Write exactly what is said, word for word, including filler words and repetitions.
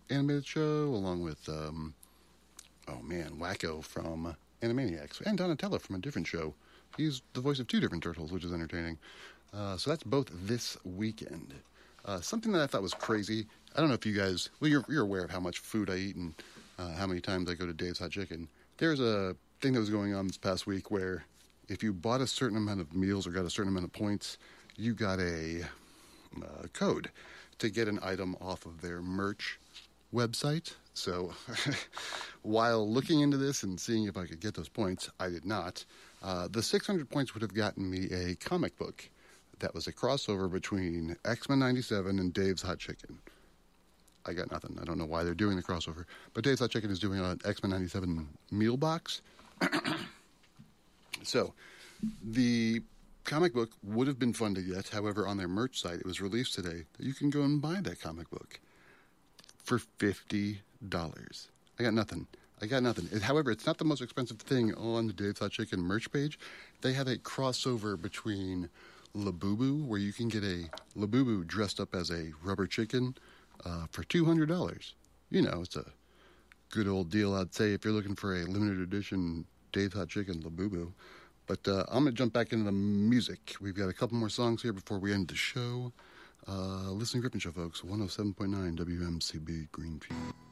animated show, along with, um, oh man, Wacko from Animaniacs, and Donatello from a different show. He's the voice of two different turtles, which is entertaining. Uh, so that's both this weekend. Uh, something that I thought was crazy. I don't know if you guys, well, you're, you're aware of how much food I eat and uh, how many times I go to Dave's Hot Chicken. There's a thing that was going on this past week where if you bought a certain amount of meals or got a certain amount of points, you got a uh, code to get an item off of their merch website. So while looking into this and seeing if I could get those points, I did not. Uh, the six hundred points would have gotten me a comic book that was a crossover between X-Men ninety-seven and Dave's Hot Chicken. I got nothing. I don't know why they're doing the crossover. But Dave's Hot Chicken is doing an X-Men ninety-seven meal box. So the comic book would have been fun to get. However, on their merch site, it was released today that you can go and buy that comic book for fifty dollars. I got nothing. I got nothing. It, however, it's not the most expensive thing on the Dave's Hot Chicken merch page. They have a crossover between Labubu, where you can get a Labubu dressed up as a rubber chicken uh, for two hundred dollars. You know, it's a good old deal, I'd say, if you're looking for a limited edition Dave's Hot Chicken Labubu. But uh, I'm going to jump back into the music. We've got a couple more songs here before we end the show. Uh, listening Griffin Show, folks. one oh seven point nine W M C B Greenfield.